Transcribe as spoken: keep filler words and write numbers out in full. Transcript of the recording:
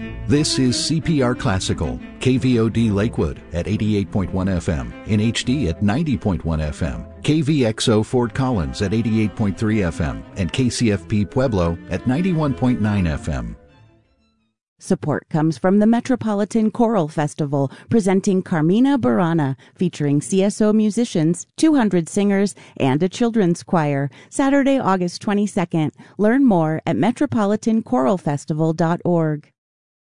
This is C P R Classical, K V O D Lakewood at eighty-eight point one F M, in H D at ninety point one F M, K V X O Fort Collins at eighty-eight point three F M, and K C F P Pueblo at ninety-one point nine F M. Support comes from the Metropolitan Choral Festival, presenting Carmina Burana, featuring C S O musicians, two hundred singers, and a children's choir, Saturday, August twenty-second. Learn more at metropolitan choral festival dot org.